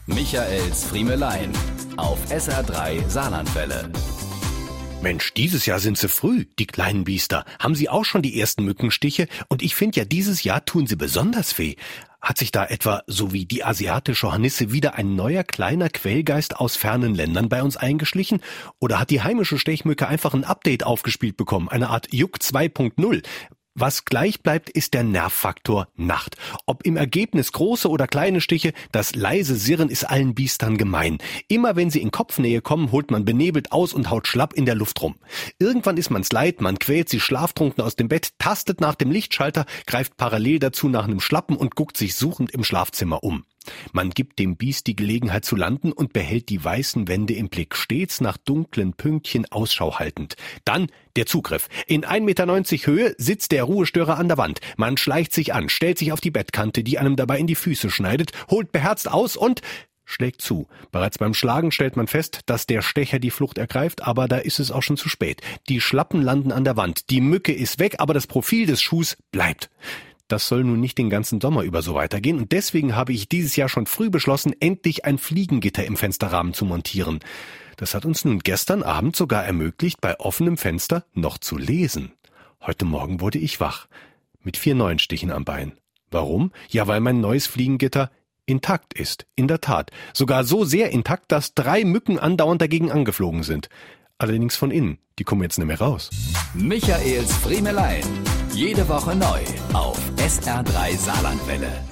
Michaels Friemelein auf SR3 Saarlandwelle. Mensch, dieses Jahr sind sie früh, die kleinen Biester. Haben sie auch schon die ersten Mückenstiche? Und ich finde ja, dieses Jahr tun sie besonders weh. Hat sich da etwa, so wie die asiatische Hornisse, wieder ein neuer kleiner Quellgeist aus fernen Ländern bei uns eingeschlichen? Oder hat die heimische Stechmücke einfach ein Update aufgespielt bekommen, eine Art Juck 2.0? Was gleich bleibt, ist der Nervfaktor Nacht. Ob im Ergebnis große oder kleine Stiche, das leise Sirren ist allen Biestern gemein. Immer wenn sie in Kopfnähe kommen, holt man benebelt aus und haut schlapp in der Luft rum. Irgendwann ist man's leid, man quält sie schlaftrunken aus dem Bett, tastet nach dem Lichtschalter, greift parallel dazu nach einem Schlappen und guckt sich suchend im Schlafzimmer um. Man gibt dem Biest die Gelegenheit zu landen und behält die weißen Wände im Blick, stets nach dunklen Pünktchen Ausschau haltend. Dann der Zugriff. In 1,90 Meter Höhe sitzt der Ruhestörer an der Wand. Man schleicht sich an, stellt sich auf die Bettkante, die einem dabei in die Füße schneidet, holt beherzt aus und schlägt zu. Bereits beim Schlagen stellt man fest, dass der Stecher die Flucht ergreift, aber da ist es auch schon zu spät. Die Schlappen landen an der Wand, die Mücke ist weg, aber das Profil des Schuhs bleibt. Das soll nun nicht den ganzen Sommer über so weitergehen und deswegen habe ich dieses Jahr schon früh beschlossen, endlich ein Fliegengitter im Fensterrahmen zu montieren. Das hat uns nun gestern Abend sogar ermöglicht, bei offenem Fenster noch zu lesen. Heute Morgen wurde ich wach, mit 4 neuen Stichen am Bein. Warum? Ja, weil mein neues Fliegengitter intakt ist, in der Tat. Sogar so sehr intakt, dass 3 Mücken andauernd dagegen angeflogen sind. Allerdings von innen, die kommen jetzt nicht mehr raus. Michaels Friemelein. Jede Woche neu auf SR3 Saarlandwelle.